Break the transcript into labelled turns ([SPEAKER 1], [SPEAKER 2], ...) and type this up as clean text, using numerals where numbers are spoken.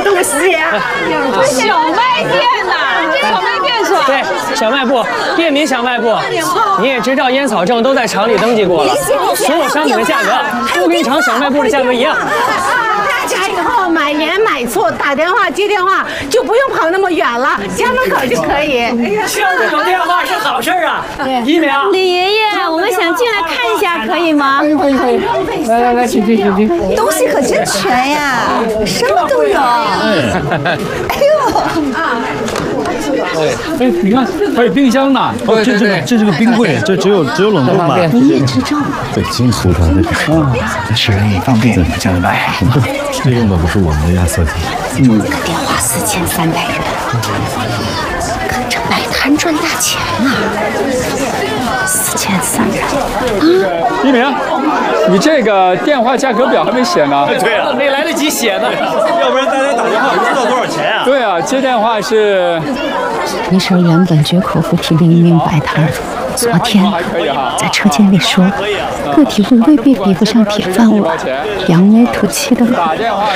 [SPEAKER 1] 东西呀？
[SPEAKER 2] 小卖店呐，小卖店是吧？
[SPEAKER 3] 对，小卖部，便民小卖部。你也知道烟草证都在厂里登记过了，所有商品的价格都跟厂小卖部的价格一样。
[SPEAKER 1] 大家以后买盐买醋打电话接电话就不用跑那么远了，家门口就可以。
[SPEAKER 3] 这种电话是好事啊！一鸣，
[SPEAKER 2] 李爷爷，我们想进来看一下，可以吗？
[SPEAKER 4] 可以，来，请。
[SPEAKER 5] 东西可真全呀，什么都有。哎呦，
[SPEAKER 4] 哎，你看还有冰箱呢。哦，这是个冰柜，这只有冷冻吧？
[SPEAKER 5] 营业执照。
[SPEAKER 6] 北京图腾的
[SPEAKER 4] 是人也方便，这样来。
[SPEAKER 6] 这用的不是我们的压缩机。
[SPEAKER 5] 中子的电话4300元，跟着摆摊赚大钱啊！4300。
[SPEAKER 4] 一鸣，你这个电话价格表还没写呢。
[SPEAKER 3] 对啊，没来得及写呢，
[SPEAKER 6] 要不然大家打电话不知道多少钱啊？
[SPEAKER 4] 对啊，接电话是。
[SPEAKER 5] 倪婶原本绝口不提另一名摆摊，昨天在车间里说，个体户未必比不上铁饭碗，扬眉吐气的很。